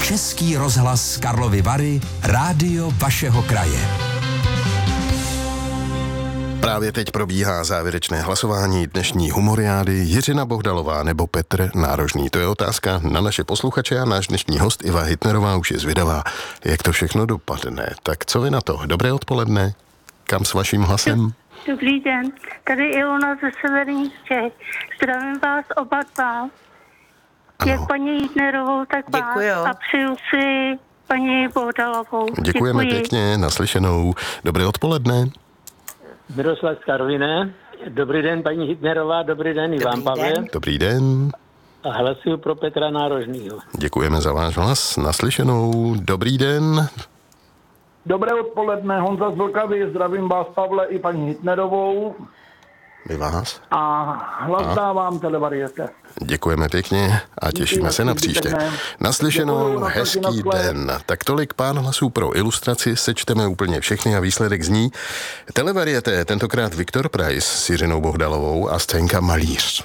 Český rozhlas Karlovy Vary, rádio vašeho kraje. Právě teď probíhá závěrečné hlasování dnešní humoriády. Jiřina Bohdalová nebo Petr Nárožný? To je otázka na naše posluchače a náš dnešní host Iva Hitnerová už je zvědavá, jak to všechno dopadne. Tak co vy na to? Dobré odpoledne. Kam s vaším hlasem? Dobrý den, tady Ilona ze Severních Čech. Zdravím vás oba dva. Jak paní Hitnerovou, tak vás. Děkuju. A přeju si paní Bohdalovou. Děkujeme pěkně, naslyšenou. Dobré odpoledne. Miroslav z Karviné. Dobrý den, paní Hitnerová, dobrý den i vám, Pavle. Dobrý den. A hlasuju pro Petra Nárožnýho. Děkujeme za váš hlas, naslyšenou. Dobrý den. Dobré odpoledne, Honza z Vltavy, zdravím vás, Pavle, i paní Hitnerovou. My vás. A hlas dávám Televariete. Děkujeme pěkně a těšíme se na příště. Naslyšenou, hezký den. Tak tolik pár hlasů pro ilustraci, sečteme úplně všechny a výsledek zní Televariete, tentokrát Viktor Preiss s Jiřinou Bohdalovou a scénka Malíř.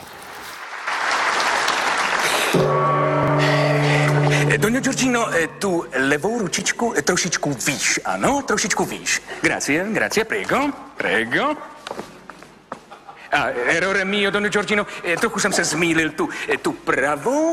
Doňo Giorgino, tu levou ručičku trošičku výš, ano, trošičku výš. Grazie, prego. A errore mio, Doňo Giorgino, trochu jsem se zmýlil, tu pravou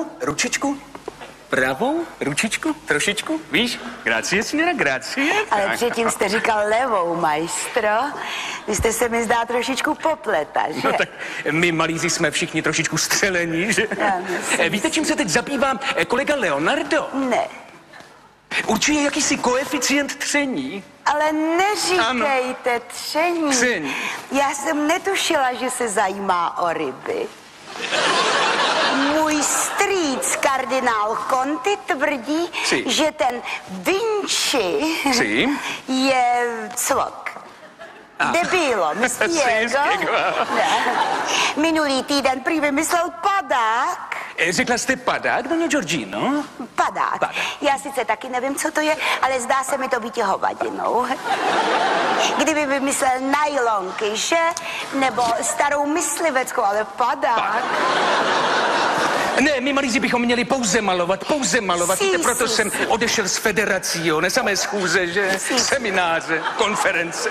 ručičku, trošičku, víš? Grazie, signora, grazie. Ale předtím jste říkal levou, majstro. Vy jste se mi zdá trošičku popleta, že? No tak my malíři jsme všichni trošičku střelení, že? Víte, čím se teď zabývám kolega Leonardo? Ne. Určuje jakýsi koeficient tření. Ale neříkejte tření. Já jsem netušila, že se zajímá o ryby. Můj strýc, kardinál Conti, tvrdí, že ten Vinci je cvok. Debilo, myslíte? Minulý týden prý vymyslel padák. Řekla jste padák, Doňo Giorgino? Padák. Já sice taky nevím, co to je, ale zdá se mi to být hovadinou. Kdyby vymyslel nylonky, že? Nebo starou mysliveckou, ale padák. Ne, my malíři bychom měli pouze malovat. Víte, proto jsem odešel z federacione, samé schůze, že? Semináře, konference.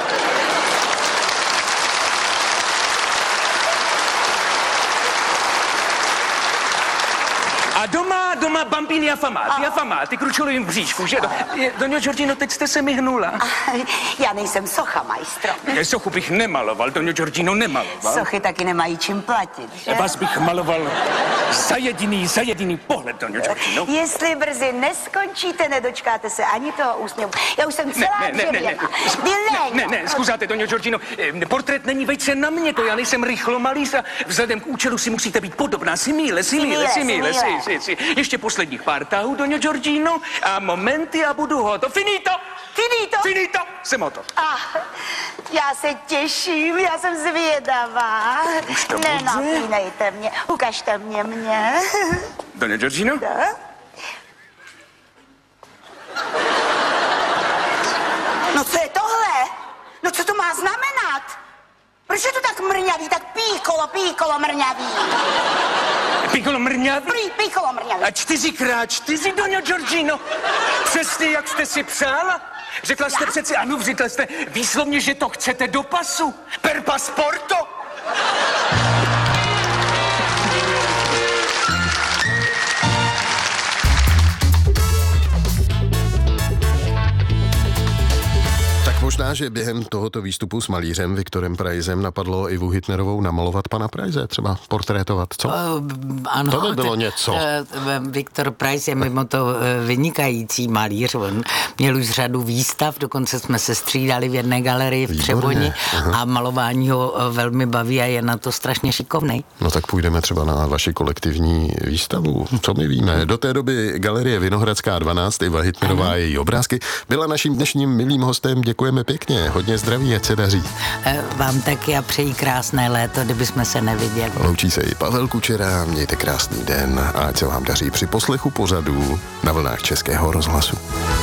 A doma bambini affamati, kručolovým bříšku, že? Doňo Giorgino, teď jste se mi hnula. Já nejsem socha, majstro. Sochu bych nemaloval, Doňo Giorgino, nemaloval. Sochy taky nemají čím platit, že? Vás bych maloval za jediný pohled, Doňo Giorgino. Jestli brzy neskončíte, nedočkáte se ani toho úsměvu. Já už jsem celá dřevěná. Ne, zkuzáte, Doňo Giorgino. Portrét není vejce na mě, to já nejsem rychlomalíř a vzhledem k účelu si musíte být podobná. Simile. Ještě posledních pár tahů, Doňo Giorgino, a momenty a budu hotov. Finito, jsem hotov. Já se těším, já jsem zvědavá. Nenapínejte mě, ukažte mě. Doňo Giorgino? No co je tohle? No co to má znamenat? Proč je to tak mrňavý, tak píkolo mrňavý? Píkolo mrňavý? Píkolo mrňavý. A 4x4, Doňo Giorgino? Přesně, jak jste si přála? Řekla jste přeci, řekla jste výslovně, že to chcete do pasu. Per pasporto. Možná, že během tohoto výstupu s malířem Viktorem Preissem napadlo Ivu Hitnerovou namalovat pana Preisse, třeba portrétovat, co? Ano. To by bylo něco. Viktor Preiss je mimo to vynikající malíř. On měl už řadu výstav, dokonce jsme se střídali v jedné galerii v Třeboni a malování ho velmi baví a je na to strašně šikovnej. No tak půjdeme třeba na vaši kolektivní výstavu. Co my víme? Do té doby galerie Vinohradská 12, Iva Hitnerová a její obrázky byla naším dnešním milým hostem. Děkujeme pěkně, hodně zdraví, ať se daří. Vám taky a přeji krásné léto, kdybychom se neviděli. Loučí se i Pavel Kučera, mějte krásný den a ať se vám daří při poslechu pořadů na vlnách Českého rozhlasu.